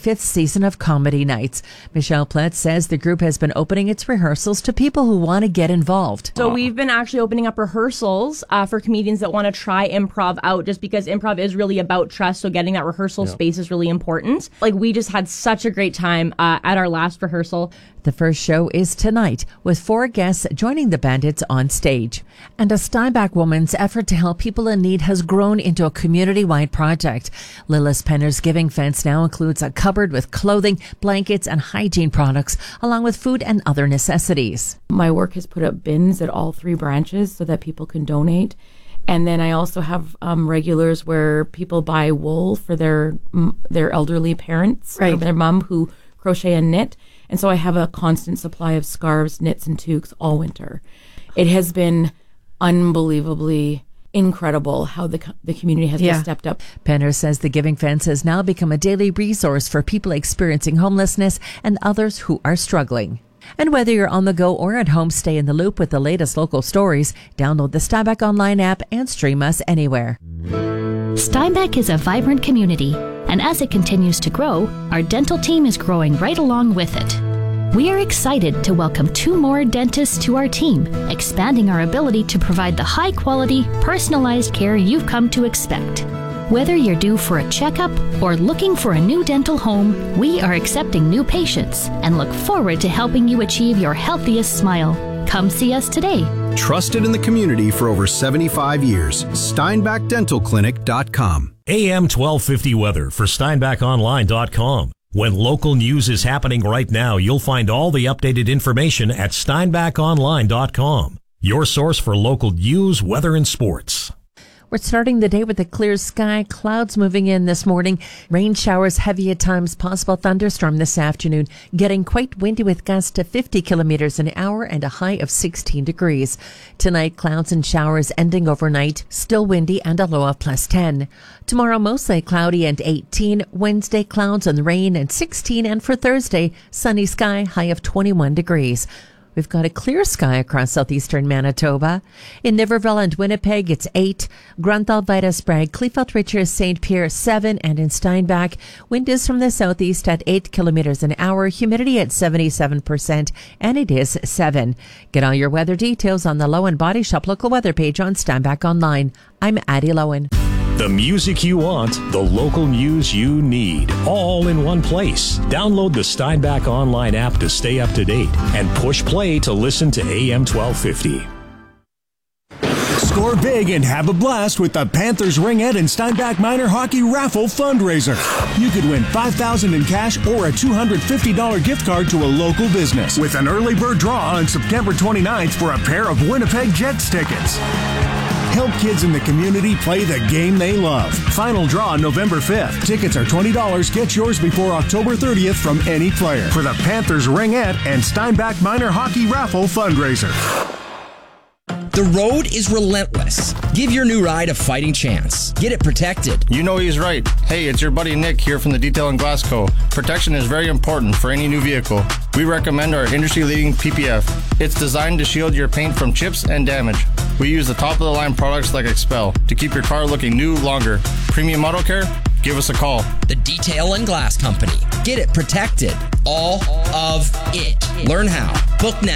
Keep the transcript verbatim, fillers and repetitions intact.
fifth season of Comedy Nights. Michelle Plett says the group has been opening its rehearsals to people who want to get involved. So we've been actually opening up rehearsals uh, for comedians that want to try improv out, just because improv is really about trust. So getting that rehearsal yeah. space is really important. Like, we just had such a great time uh, at our last rehearsal. The first show is tonight, with four guests joining the Bandits on stage. And a Steinbach woman's effort to help people in need has grown into a community-wide project. Lillis Penner's giving fence now includes a cupboard with clothing, blankets, and hygiene products, along with food and other necessities. My work has put up bins at all three branches so that people can donate. And then I also have um, regulars where people buy wool for their their elderly parents, right. or their mom who crochet and knit. And so I have a constant supply of scarves, knits, and toques all winter. It has been unbelievably incredible how the the community has yeah. just stepped up. Penner says the Giving Fence has now become a daily resource for people experiencing homelessness and others who are struggling. And whether you're on the go or at home, stay in the loop with the latest local stories. Download the Steinbach Online app and stream us anywhere. Steinbach is a vibrant community, and as it continues to grow, our dental team is growing right along with it. We are excited to welcome two more dentists to our team, expanding our ability to provide the high-quality, personalized care you've come to expect. Whether you're due for a checkup or looking for a new dental home, we are accepting new patients and look forward to helping you achieve your healthiest smile. Come see us today. Trusted in the community for over seventy-five years. Steinbach Dental Clinic dot com. A M twelve fifty weather for Steinbach Online dot com. When local news is happening right now, you'll find all the updated information at Steinbach Online dot com. Your source for local news, weather, and sports. We're starting the day with a clear sky, clouds moving in this morning, rain showers heavy at times, possible thunderstorm this afternoon, getting quite windy with gusts to fifty kilometers an hour and a high of sixteen degrees. Tonight, clouds and showers ending overnight, still windy and a low of plus ten. Tomorrow, mostly cloudy and eighteen. Wednesday, clouds and rain and sixteen. And for Thursday, sunny sky, high of twenty-one degrees. We've got a clear sky across southeastern Manitoba. In Niverville and Winnipeg, it's eight. Grunthal, Vita, Sprague, Kleefeld, Richards, Saint Pierre, seven. And in Steinbach, wind is from the southeast at eight kilometers an hour. Humidity at seventy-seven percent. And it is seven. Get all your weather details on the Lowen Body Shop local weather page on Steinbach Online. I'm Addie Lowen. The music you want, the local news you need, all in one place. Download the Steinbach Online app to stay up to date and push play to listen to A M twelve fifty. Score big and have a blast with the Panthers Ringette and Steinbach Minor Hockey Raffle Fundraiser. You could win five thousand dollars in cash or a two hundred fifty dollars gift card to a local business with an early bird draw on September twenty-ninth for a pair of Winnipeg Jets tickets. Help kids in the community play the game they love. Final draw November fifth. Tickets are twenty dollars. Get yours before October thirtieth from any player for the Panthers Ringette and Steinbach Minor Hockey Raffle Fundraiser. The road is relentless. Give your new ride a fighting chance. Get it protected. You know he's right. Hey, it's your buddy Nick here from the Detail and Glass Co. Protection is very important for any new vehicle. We recommend our industry-leading P P F. It's designed to shield your paint from chips and damage. We use the top-of-the-line products like Expel to keep your car looking new longer. Premium Auto Care? Give us a call. The Detail and Glass Company. Get it protected. All of it. Learn how. Book now.